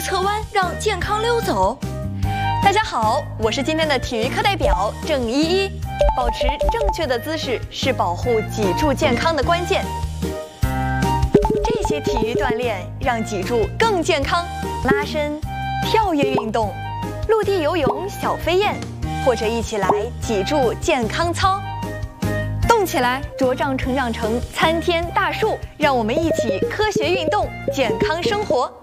侧弯，让健康溜走。大家好，我是今天的体育课代表郑依依。保持正确的姿势是保护脊柱健康的关键。这些体育锻炼让脊柱更健康，拉伸、跳跃运动、陆地游泳小飞燕，或者一起来脊柱健康操。动起来，茁壮成长成参天大树，让我们一起科学运动，健康生活。